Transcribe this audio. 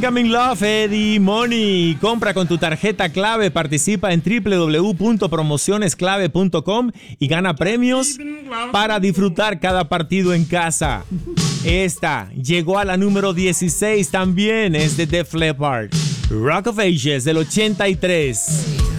Coming Love, Eddie Money. Compra con tu tarjeta clave, participa en www.promocionesclave.com y gana premios para disfrutar cada partido en casa. Esta llegó a la número 16 también, es de Def Leppard. Rock of Ages del 83.